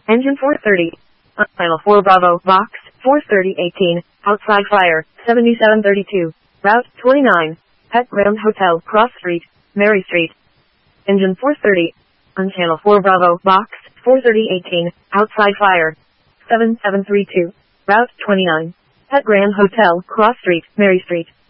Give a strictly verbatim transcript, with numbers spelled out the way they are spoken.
Engine four thirty. On Final four Bravo, Box, four thirty eighteen, outside fire, seventy-seven thirty-two, Route twenty-nine, Pet Grand Hotel, Cross Street, Mary Street. Engine four thirty. On Channel four Bravo, Box, four thirty eighteen, outside fire, seven seven three two, Route twenty-nine, Pet Grand Hotel, Cross Street, Mary Street.